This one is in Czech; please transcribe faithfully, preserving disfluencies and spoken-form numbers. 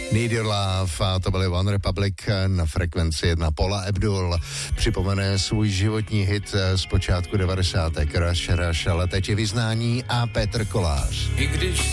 Need Your Love, a to byly One Republic na frekvenci jedna. Paula Abdul připomene svůj životní hit z počátku devadesátek. Rush, Rush, ale teď je vyznání a Petr Kolář. I když